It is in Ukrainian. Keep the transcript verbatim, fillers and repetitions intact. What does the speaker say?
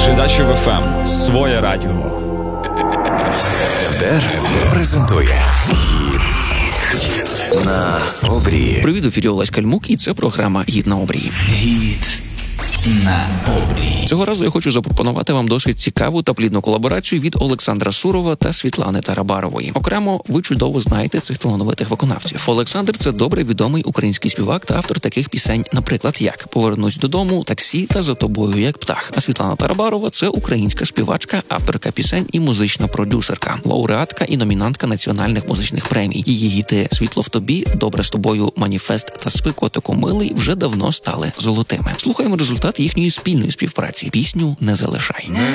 Жидачів еф ем. Своє радіо. ДЕР презентує «Гід на обрії». Привіт, в ефірі Олесь Кальмук, і це програма «Гід на обрії». «Гід на обрії». Цього разу я хочу запропонувати вам досить цікаву та плідну колаборацію від Олександра Сурова та Світлани Тарабарової. Окремо, ви чудово знаєте цих талановитих виконавців. Олександр – це добре відомий український співак та автор таких пісень, наприклад, як «Повернусь додому», «Таксі» та «За тобою як птах». А Світлана Тарабарова – це українська співачка, авторка пісень і музична продюсерка, лауреатка і номінантка національних музичних премій. Її гіти «Світло в тобі», «Добре з тобою», «Маніфест» та «Спи, котику милий» вже давно стали золотими. Слухаємо результат їхньої спільної співпраці. Пісню «Не залишай».